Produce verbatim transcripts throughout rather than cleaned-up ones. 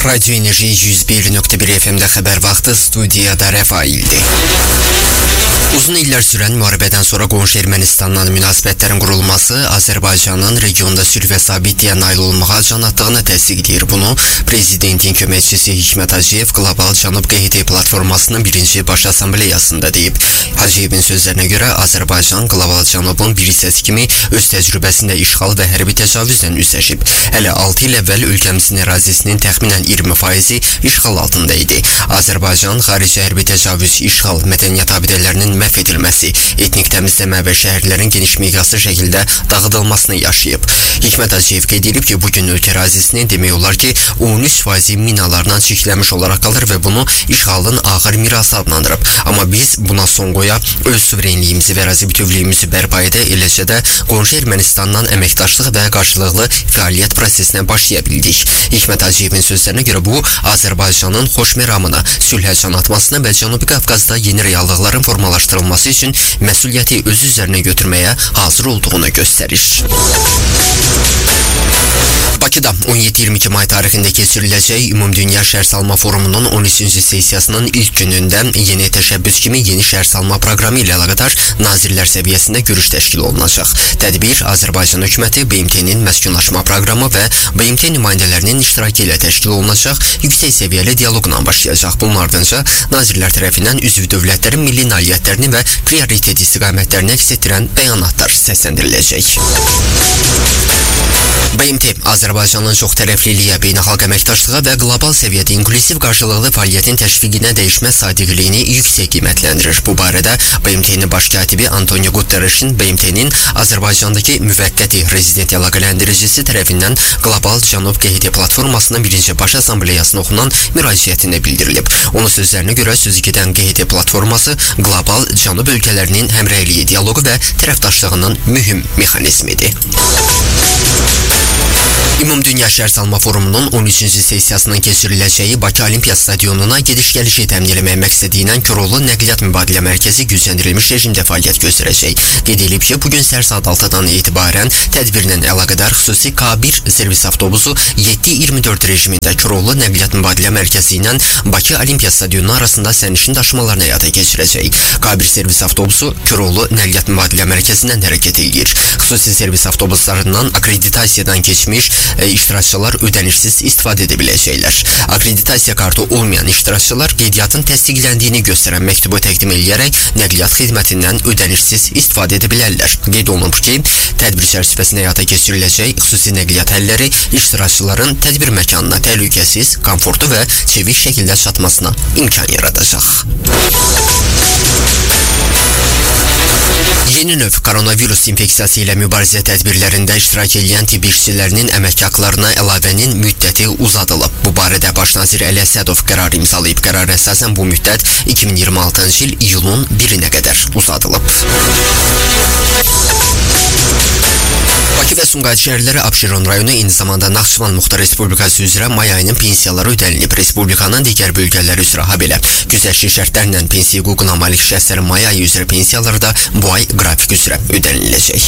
Radyo Enerji yüz bir nöqtə bir F M'də xəbər vaxtı, studiyada Rəfaildir. Uzun illər sürən müharibədən sonra qonşu Ermənistanla münasibətlərin qurulması Azərbaycanın regionda sülh və sabitliyə nail olmağa can attığını təsdiqləyir. Bunu Prezidentin köməkçisi Hikmət Hacıyev Qlobal Cənub Q H T platformasının birinci baş assambleyasında deyib. Hacıyevin sözlərinə görə Azərbaycan Qlobal Cənubun bir hissəsi kimi öz təcrübəsində işğal və hərbi təcavüzlə üzləşib. Hələ altı il əvvəl ölkəmizin ərazisinin təxminən iyirmi faizi işğal altında idi. Azərbaycan xarici hərbi təcavüz, işğal, mədəniyyət abidələrinin məhv edilməsi, etnik təmizləmə və şəhərlərin geniş miqyaslı şəkildə dağıdılmasını yaşayıb. Hikmət Hacıyev qeyd edib ki, bugün ölkə ərazisini demək olar ki, on üç faizi minalarla çirklənmiş olaraq qalır və bunu işğalın ağır mirası adlandırıb. Amma biz buna son qoya öz suverenliyimizi və ərazi bütövlüyümüzü bərpa edə, eləcə də qonşu Ermənistandan əməkdaşlıq və qarşılıqlı fəaliyyət prosesinə başlaya bildik. Hikmət Hacıyevin sözlərinə görə bu, Azərbaycanın xoş məramına, sülhə can atmasına və Cənubi Qafqazda yeni reallıqların formalaşdırılması üçün məsuliyyəti öz üzərinə götürməyə hazır olduğunu göstərir. Bakıda on yeddi iyirmi iki may tarixində keçiriləcək Ümumdünya Şəhərsalma Forumunun on üçüncü sessiyasının ilk günündə yeni təşəbbüs kimi yeni şəhərsalma proqramı ilə əlaqədar nazirlər səviyyəsində görüş təşkil olunacaq. Tədbir Azərbaycan hökuməti, B M T-nin məskunlaşma proqramı və B M T nümayəndələrinin iştirakı ilə təşkil olunacaq yüksək səviyyəli dialoqla başlayacaq. Bunun ardınca nazirlər tərəfindən üzv dövlətlərin milli nailiyyətlərini və prioritet istiqamətlərini əks etdirən bəyanatlar səsləndiriləcək. B M T Azərbaycanın çox tərəfliliyə, beynəlxalq əməkdaşlığa və qlobal səviyyədə inklusiv qarşılıqlı fəaliyyətin təşviqinə dəyişməz sadiqliyini yüksək qiymətləndirir. Bu barədə B M T-nin baş katibi Antonio Guterres'in B M T-nin Azərbaycandakı müvəqqəti rezident əlaqələndiricisi tərəfindən Qlobal Cənub Q H T platformasının birinci baş assambleyasına oxunan müraciətində bildirilib. Onun sözlərinə görə sözü gedən Q H T platforması qlobal Cənub ölkələrinin həmrəyliyi, dialoqu və tərəfdaşlığının mühüm mexanizmidir. Ümumdünya Şəhərsalma Forumunun on üçüncü sessiyasının keçiriləcəyi Bakı Olimpiya Stadionuna gediş-gəlişi təmin etmək məqsədi ilə Koroğlu Nəqliyyat Mübadilə Mərkəzi gücləndirilmiş rejimdə fəaliyyət göstərəcək. Qeyd edilib ki, bugün səhər saat altıdan etibarən tədbirlə əlaqədar xüsusi K bir servis avtobusu yeddi iyirmi dörd rejimində Koroğlu Nəqliyyat Mübadilə Mərkəzi ilə Bakı Olimpiya Stadionu arasında sərnişin daşımalarını həyata keçirəcək. K bir servis avtobusu Koroğlu Nəqliyyat Mübadilə Mərkəzindən hərəkət edir. Xüsusi servis avtobuslarından akreditasiyadan keçmiş e, iştirakçılar ödənişsiz istifadə edə biləcəklər. Akreditasiya kartı olmayan iştirakçılar qeydiyyatın təsdiqləndiyini göstərən məktubu təqdim edərək nəqliyyat xidmətindən ödənişsiz istifadə edə bilərlər. Qeyd olunub ki, tədbir çərçivəsində həyata keçiriləcək xüsusi nəqliyyat həlləri iştirakçıların tədbir məkanına təhlükəsiz, komfortlu və çevik şəkildə çatmasına imkan yaradacaq. Yeni növ koronavirus infeksiyası ilə mübarizə tədbirlərində iştirak edən tibb işçilərinin əmək haqlarına əlavənin müddəti uzadılıb. Bu barədə Baş nazir Əli Əsədov qərar imzalayıb. Qərara əsasən bu müddət iki min iyirmi altıncı il iyulun birinə qədər uzadılıb. Bakı və Sumqayıt şəhərləri Abşeron rayonu eyni zamanda Naxçıvan Muxtar Respublikası üzrə may ayının pensiyaları ödənilib. Respublikanın digər bölgələri üzrə habelə güzəştli şərtlərlə pensiya hüququna malik şəxslərin may ayı üzrə pensiyaları da bu ay qrafik üzrə ödəniləcək.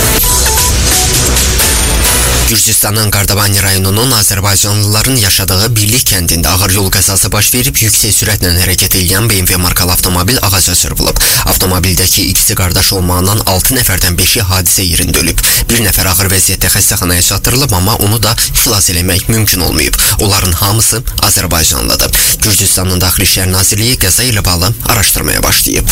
Gürcüstanın Qardabani rayonunun Azərbaycanlıların yaşadığı Birlik kəndində ağır yol qəzası baş verib, yüksək sürətlə hərəkət edən B M W markalı avtomobil ağaca çırpılıb. Avtomobildəki ikisi qardaş olmağından altı nəfərdən beşi hadisə yerində ölüb. Bir nəfər ağır vəziyyətdə xəstəxanaya çatdırılıb, amma onu da xilas eləmək mümkün olmayıb. Onların hamısı Azərbaycanlıdır. Gürcüstanın Daxili İşlər Nazirliyi qəza ilə bağlı araşdırmaya başlayıb.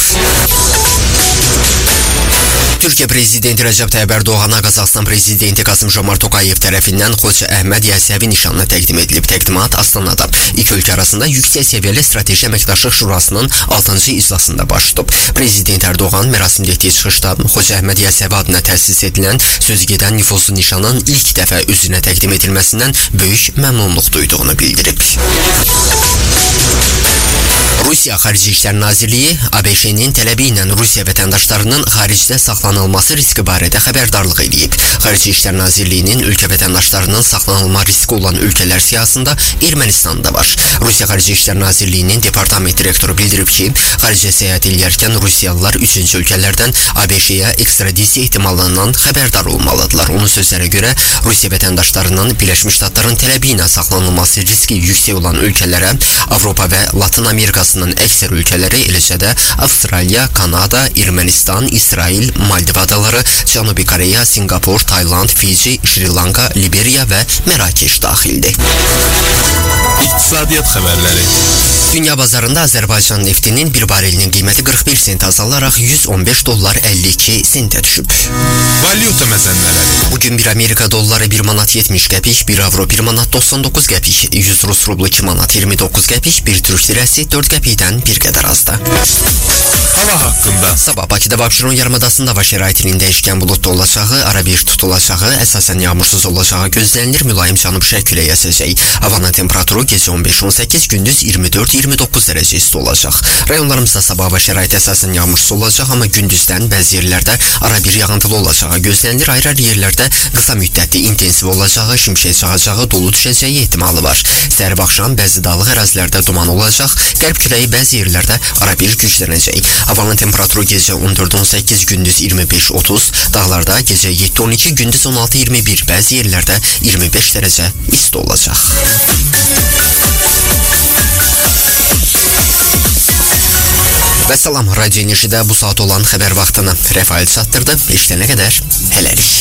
Türkiyə Prezidenti Rəcəb Tayyip Ərdoğana Qazaxıstan Prezidenti Qasım-Jomart Tokayev tərəfindən Xoca Əhməd Yəsəvi nişanı təqdim edilib. Təqdimat Astanada iki ölkə arasında yüksək səviyyəli strateji əməkdaşlıq şurasının altıncı iclasında baş tutub. Prezident Ərdoğan mərasimdə etdiyi çıxışda Xoca Əhməd Yəsəvi adına təsis edilən sözügedən nüfuzlu nişanın ilk dəfə üzünə təqdim edilməsindən böyük məmnunluq duyduğunu bildirib. Rusiya Xarici İşlər Nazirliyi A B Ş'nin tələbi ilə Rusiya vətəndaşlarının xaricdə saxlanılması riski barədə xəbərdarlıq edib. Xarici İşlər Nazirliyinin ölkə vətəndaşlarının saxlanılma riski olan ölkələr siyahısında Ermənistan da var. Rusiya Xarici İşlər Nazirliyinin departament direktoru bildirib ki, xaricə səyahət edərkən Rusiyalılar üçüncü ölkələrdən A B Ş'yə ekstradisiya ehtimalından xəbərdar olmalıdırlar. Onun sözlərə görə Rusiya vətəndaşlarının Birləşmiş Ştatların tələbi ilə saxlanılması riski yüksək olan ölkələrə Avropa və Latın Amerikasının əksər ölkələri, eləcə də Avstraliya, Kanada, Ermənistan, İsrail, Maldiv adaları, Cənubi Koreya, Singapur, Tayland, Fiji, Şri Lanka, Liberiya və Mərakeş daxildir. İqtisadiyyat xəbərləri. Dünya bazarında Azərbaycan neftinin bir barelinin qiyməti qırx bir sent azalaraq yüz on beş dollar əlli iki sentə düşüb. Valyuta məzənləri. Bugün bir Amerika dolları bir manat yetmiş qəpik, bir avro bir manat doxsan doqquz qəpik, yüz rus rublu iki manat iyirmi doqquz qəpik, bir türk lirəsi dörd qəpikdən bir qədər azda. Hava haqqında. Sabah Bakıda və Abşeron yarımadasında hava şəraitinin dəyişkən buludlu olacağı, ara bir tutulacağı, əsasən yağmursuz olacağı gözlənilir, mülayim cənub-şərq küləyi əsəcək. Havanın temperaturu gecə on beş on səkkiz, gündüz iyirmi dörd iyirmi doqquz dərəcə isti olacaq. Rayonlarımızda sabah hava şəraiti əsasən yağmursuz olacaq, amma gündüzdən bəzi yerlərdə ara bir yağıntılı olacağı gözlənilir. Ayrı-ayrı yerlərdə qısa müddətli intensiv olacağı, şimşək çaxacağı, dolu düşəcəyi ehtimalı var. Səhər axşam bəzi dağlıq ərazilərdə duman olacaq, qərb küləyi bəzi yerlərdə ara bir güclənəcək. Havanın temperaturu gecə on dörd on səkkiz, gündüz iyirmi beş otuz, dağlarda gecə yeddi on iki, gündüz on altı iyirmi bir, bəzi yerlərdə iyirmi beş dərəcə isti olacaq. Və salam, Radio Enerjidə bu saat olan xəbər vaxtını Rəfail çatdırdı. İşlənə qədər hələlik.